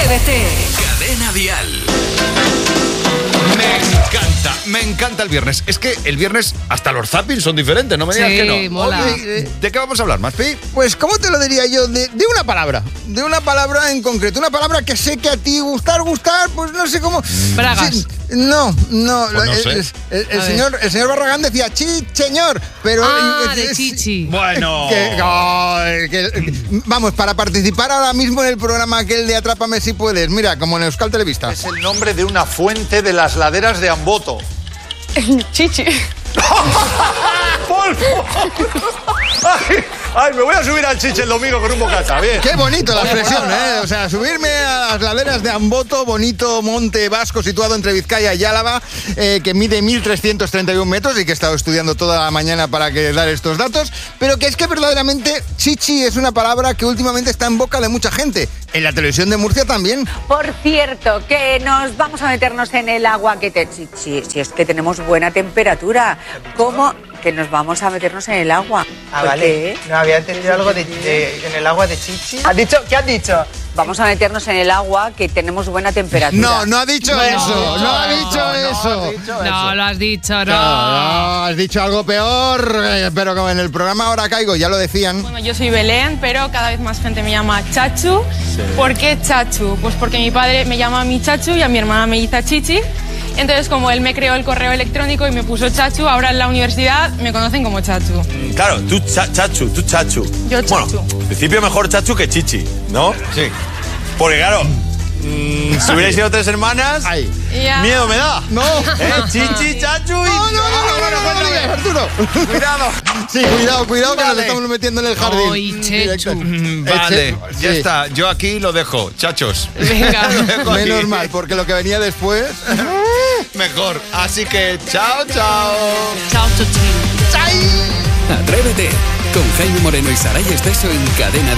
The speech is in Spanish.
Atrévete. Cadena Dial. Me encanta el viernes. Es que el viernes hasta los zappings son diferentes, no me digas que no. Sí, mola. ¿De qué vamos a hablar, Maspi? Pues, ¿cómo te lo diría yo? De una palabra. De una palabra en concreto. Una palabra que sé que a ti gustar, pues no sé cómo. Bragas. Sí, no. Pues no sé. El señor Barragán decía señor, pero. De chichi. Bueno. Vamos, para participar ahora mismo en el programa aquel de Atrápame si puedes. Mira, como en Euskal Televista. Es el nombre de una fuente de las laderas de Amboto. Chichi. ¡Polvo! Ay, me voy a subir al chiche el domingo con un bocata, bien. Qué bonito la expresión, ¿eh? O sea, subirme a las laderas de Amboto, bonito monte vasco situado entre Vizcaya y Álava, que mide 1.331 metros y que he estado estudiando toda la mañana para dar estos datos, pero que es que verdaderamente chichi es una palabra que últimamente está en boca de mucha gente. En la televisión de Murcia también. Por cierto, que nos vamos a meternos en el agua que si es que tenemos buena temperatura. ¿Cómo que nos vamos a meternos en el agua? Ah, ¿Por vale. qué? No, había entendido algo en el agua de chichi. ¿Qué has dicho? Vamos a meternos en el agua que tenemos buena temperatura. No ha dicho eso. No ha dicho eso. No, lo has dicho, no. No, has dicho algo peor, pero como en el programa Ahora Caigo ya lo decían. Bueno, yo soy Belén, pero cada vez más gente me llama Chachu. Sí. ¿Por qué Chachu? Pues porque mi padre me llama a mí Chachu y a mi hermana me dice Chichi. Entonces, como él me creó el correo electrónico y me puso Chachu, ahora en la universidad me conocen como Chachu. Claro, tú Chachu. Yo Chachu. Bueno, en principio mejor Chachu que Chichi, ¿no? Sí. Porque claro, si hubierais sido 3 hermanas, Ay. Ya. miedo me da. No. Chichi, Chachu y... No, Arturo. Cuidado. Sí, cuidado que nos estamos metiendo en el jardín. Ay, Chechu. Vale, ya Sí. está. Yo aquí lo dejo, chachos. Venga. Lo dejo aquí. Menos mal, porque lo que venía después... Mejor. Así que, chao. Chao, Chuchi. Atrévete con Jaime Moreno y Saray Esteso en Cadena Dial.